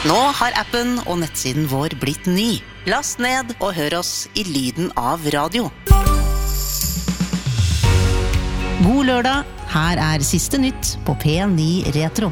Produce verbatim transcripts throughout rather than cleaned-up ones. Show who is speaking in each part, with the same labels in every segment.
Speaker 1: Nå har appen og nettsiden vår blitt ny. Last ned og hør oss i lyden av radio. God lørdag, her er siste nytt på P ni Retro.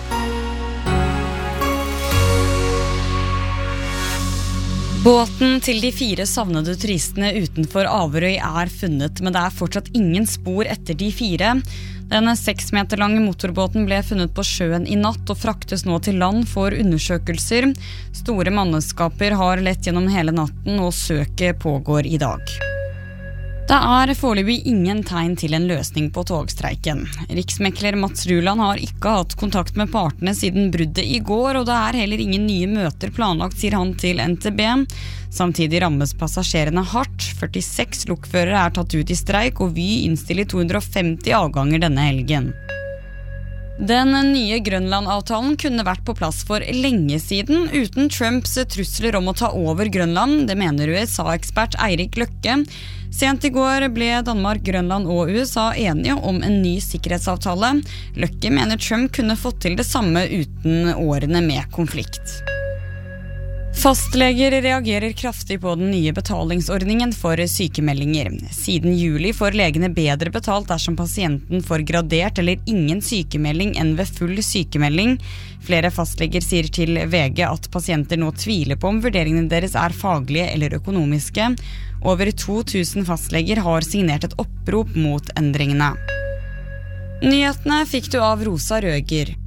Speaker 2: Båten til de fire savnede turistene utenfor Averøy er funnet, men det er fortsatt ingen spor etter de fire. Denne seks meter lange motorbåten ble funnet på sjøen i natt og fraktes nå til land for undersøkelser. Store mannskaper har lett gjennom hele natten og søket pågår i dag. Det er foreløpig ingen tegn til en løsning på togstreiken. Riksmekler Mats Ruland har ikke hatt kontakt med partene siden bruddet i går, og det er heller ingen nye møter planlagt, sier han til N T B. Samtidig rammes passasjerene hardt. førtiseks lokførere er tatt ut i streik, og Vy innstiller to hundre og femti avganger denne helgen. Den nye Grønland-avtalen kunne vært på plass for lenge siden, uten Trumps trusler om å ta over Grønland, det mener U S A-ekspert Eirik Løkke. Sent i går ble Danmark, Grønland og U S A enige om en ny sikkerhetsavtale. Løkke mener Trump kunne fått til det samme uten årene med konflikt. Fastleger reagerer kraftig på den nye betalingsordningen for sykemeldinger. Siden juli får legene bedre betalt dersom pasienten får gradert eller ingen sykemelding enn ved full sykemelding. Flere fastleger sier til V G at pasienter nå tviler på om vurderingene deres er faglige eller økonomiske. Over to tusen fastleger har signert et opprop mot endringene. Nyhetene fikk du av Rosa Røger.